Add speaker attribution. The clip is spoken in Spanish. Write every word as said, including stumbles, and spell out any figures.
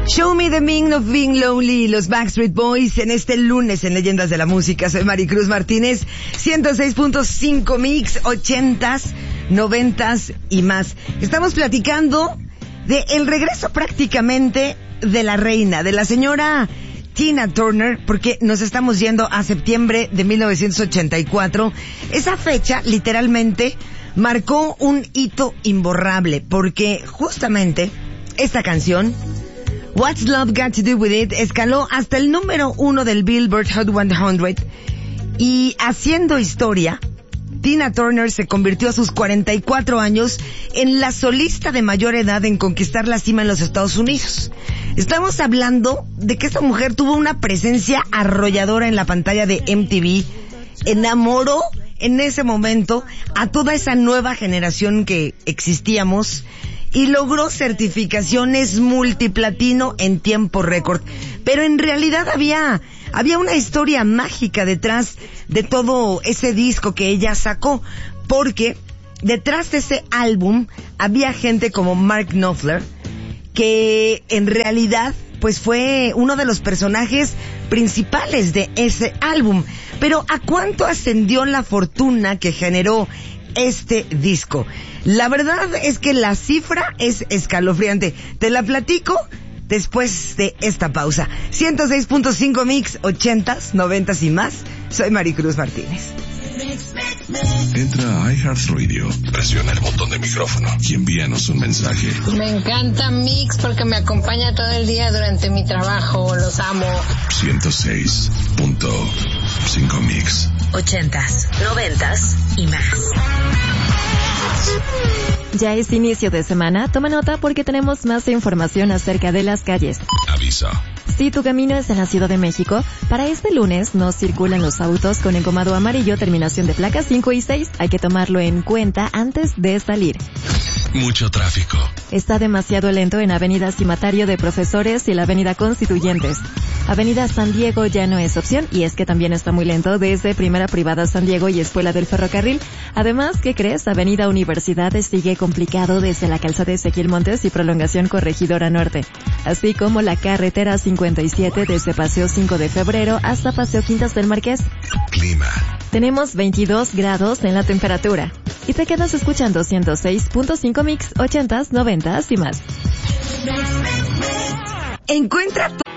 Speaker 1: Show Me the Meaning of Being Lonely, los Backstreet Boys, en este lunes en Leyendas de la Música. Soy Maricruz Martínez, ciento seis punto cinco Mix, ochentas, noventas y más. Estamos platicando de el regreso prácticamente de la reina, de la señora Tina Turner, porque nos estamos yendo a septiembre de mil novecientos ochenta y cuatro. Esa fecha, literalmente, marcó un hito imborrable, porque justamente esta canción, What's Love Got to Do With It, escaló hasta el número uno del Billboard Hot cien, y haciendo historia, Tina Turner se convirtió a sus cuarenta y cuatro años en la solista de mayor edad en conquistar la cima en los Estados Unidos. Estamos hablando de que esta mujer tuvo una presencia arrolladora en la pantalla de M T V, enamoró en ese momento a toda esa nueva generación que existíamos, y logró certificaciones multiplatino en tiempo récord. Pero en realidad había, había una historia mágica detrás de todo ese disco que ella sacó, porque detrás de ese álbum había gente como Mark Knopfler, que en realidad pues fue uno de los personajes principales de ese álbum. Pero ¿a cuánto ascendió la fortuna que generó este disco? La verdad es que la cifra es escalofriante. Te la platico después de esta pausa. ciento seis punto cinco Mix, ochentas, noventas y más. Soy Maricruz Martínez.
Speaker 2: Entra a iHeartRadio, presiona el botón de micrófono y envíanos un mensaje.
Speaker 3: Me encanta Mix porque me acompaña todo el día durante mi trabajo. Los amo.
Speaker 2: ciento seis punto cinco Mix.
Speaker 4: Ochentas, noventas y más.
Speaker 5: Ya es inicio de semana, toma nota porque tenemos más información acerca de las calles.
Speaker 2: Aviso.
Speaker 5: Si tu camino es en la Ciudad de México, para este lunes no circulan los autos con engomado amarillo, terminación de placas cinco y seis. Hay que tomarlo en cuenta antes de salir.
Speaker 2: Mucho tráfico.
Speaker 5: Está demasiado lento en Avenida Cimatario de Profesores y la Avenida Constituyentes. Avenida San Diego ya no es opción, y es que también está muy lento desde Primera Privada San Diego y Escuela del Ferrocarril. Además, ¿qué crees? Avenida Universidad sigue complicado desde la calzada Ezequiel Montes y Prolongación Corregidora Norte, así como la carretera cincuenta y siete desde Paseo cinco de Febrero hasta Paseo Quintas del Marqués.
Speaker 2: Clima.
Speaker 5: Tenemos veintidós grados en la temperatura. Y te quedas escuchando ciento seis punto cinco Mix, ochentas, noventas y más.
Speaker 1: Encuentra tu...